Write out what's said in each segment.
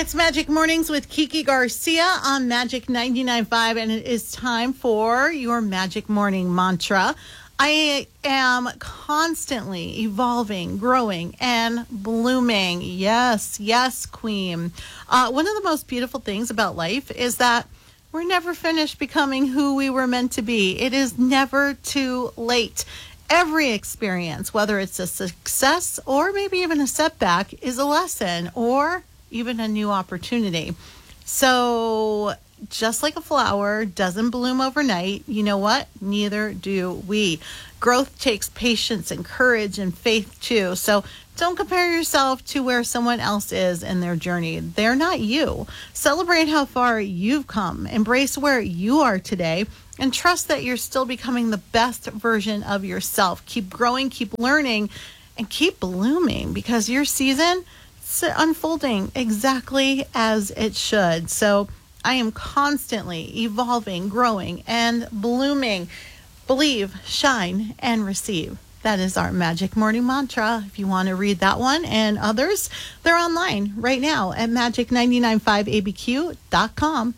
It's Magic Mornings with Kiki Garcia on Magic 99.5, and it is time for your Magic Morning Mantra. I am constantly evolving, growing, and blooming. Yes, Queen. One of the most beautiful things about life is that we're never finished becoming who we were meant to be. It is never too late. Every experience, whether it's a success or maybe even a setback, is a lesson or even a new opportunity. So just like a flower doesn't bloom overnight, you know what? Neither do we. Growth takes patience and courage and faith too. So don't compare yourself to where someone else is in their journey. They're not you. Celebrate how far you've come. Embrace where you are today and trust that you're still becoming the best version of yourself. Keep growing, keep learning, and keep blooming because your season is unfolding exactly as it should. So I am constantly evolving, growing, and blooming. Believe, shine, and receive. That is our Magic Morning Mantra. If you want to read that one and others, they're online right now at magic995abq.com.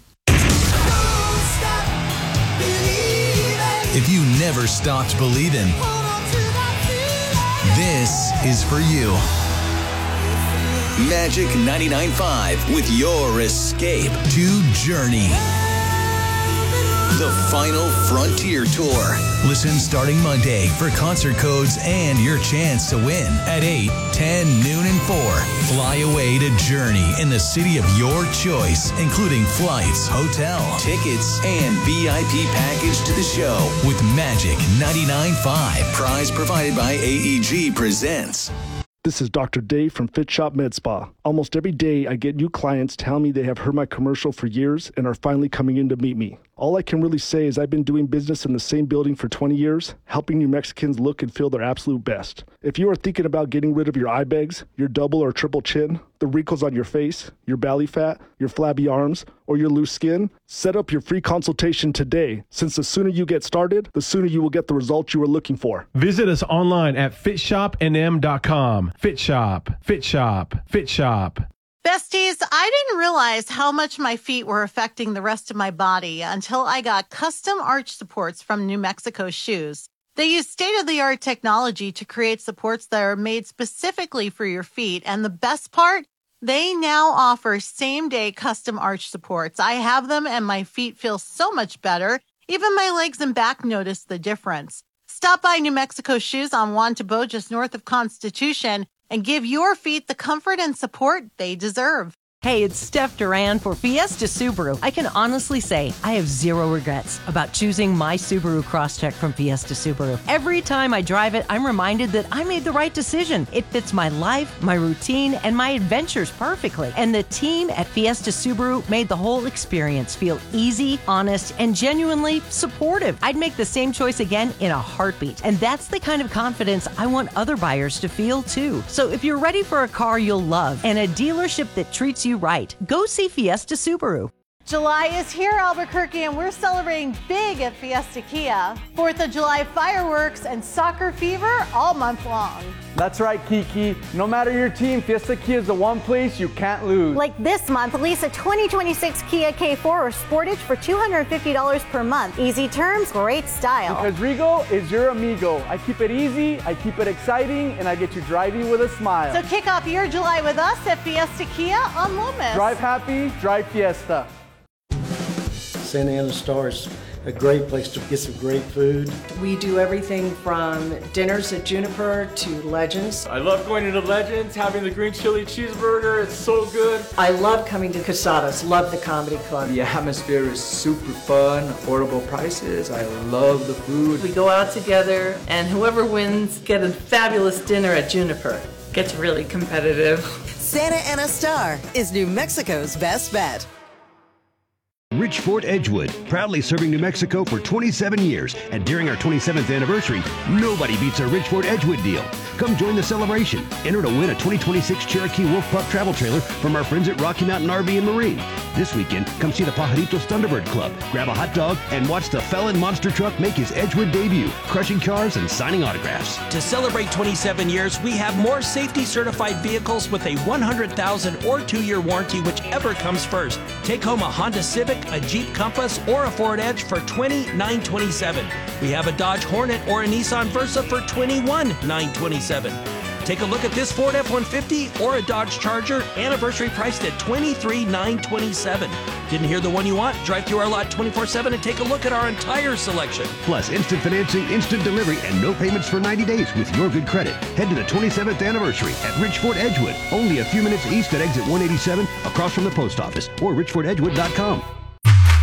If you never stopped believing, this is for you. Magic 99.5 with your escape to Journey. The Final Frontier Tour. Listen starting Monday for concert codes and your chance to win at 8, 10, noon, and 4. Fly away to Journey in the city of your choice, including flights, hotel, tickets, and VIP package to the show with Magic 99.5. Prize provided by AEG Presents. This is Dr. Dave from Fit Shop Med Spa. Almost every day I get new clients tell me they have heard my commercial for years and are finally coming in to meet me. All I can really say is I've been doing business in the same building for 20 years, helping New Mexicans look and feel their absolute best. If you are thinking about getting rid of your eye bags, your double or triple chin, the wrinkles on your face, your belly fat, your flabby arms, or your loose skin, set up your free consultation today, since the sooner you get started, the sooner you will get the results you are looking for. Visit us online at fitshopnm.com. Fit Shop, Fit Shop, Fit Shop. Besties, I didn't realize how much my feet were affecting the rest of my body until I got custom arch supports from New Mexico Shoes. They use state-of-the-art technology to create supports that are made specifically for your feet. And the best part, they now offer same-day custom arch supports. I have them and my feet feel so much better. Even my legs and back notice the difference. Stop by New Mexico Shoes on Juan Tabo, just north of Constitution, and give your feet the comfort and support they deserve. Hey, it's Steph Duran for Fiesta Subaru. I can honestly say I have zero regrets about choosing my Subaru Crosstrek from Fiesta Subaru. Every time I drive it, I'm reminded that I made the right decision. It fits my life, my routine, and my adventures perfectly. And the team at Fiesta Subaru made the whole experience feel easy, honest, and genuinely supportive. I'd make the same choice again in a heartbeat. And that's the kind of confidence I want other buyers to feel too. So if you're ready for a car you'll love and a dealership that treats you right, go see Fiesta Subaru. July is here, Albuquerque, and we're celebrating big at Fiesta Kia. 4th of July fireworks and soccer fever all month long. That's right, Kiki. No matter your team, Fiesta Kia is the one place you can't lose. Like this month, lease a 2026 Kia K4 or Sportage for $250 per month. Easy terms, great style. Because Rigo is your amigo. I keep it easy, I keep it exciting, and I get you driving with a smile. So kick off your July with us at Fiesta Kia on Lomas. Drive happy, drive Fiesta. Santa Ana Star is a great place to get some great food. We do everything from dinners at Juniper to Legends. I love going into Legends, having the green chili cheeseburger. It's so good. I love coming to Casadas. Love the comedy club. The atmosphere is super fun, affordable prices. I love the food. We go out together, and whoever wins get a fabulous dinner at Juniper. Gets really competitive. Santa Ana Star is New Mexico's best bet. Richford Edgewood, proudly serving New Mexico for 27 years. And during our 27th anniversary, nobody beats our Richford Edgewood deal. Come join the celebration. Enter to win a 2026 Cherokee Wolf Pup travel trailer from our friends at Rocky Mountain RV and Marine. This weekend, come see the Pajaritos Thunderbird Club, grab a hot dog, and watch the Felon Monster Truck make his Edgewood debut, crushing cars and signing autographs. To celebrate 27 years, we have more safety-certified vehicles with a 100,000 or 2-year warranty, whichever comes first. Take home a Honda Civic, a Jeep Compass, or a Ford Edge for $20,927. We have a Dodge Hornet or a Nissan Versa for $21,927. Take a look at this Ford F-150 or a Dodge Charger, anniversary priced at $23,927. Didn't hear the one you want? Drive through our lot 24/7 and take a look at our entire selection. Plus, instant financing, instant delivery, and no payments for 90 days with your good credit. Head to the 27th anniversary at Ridgeford Edgewood, only a few minutes east at exit 187, across from the post office, or ridgefordedgewood.com.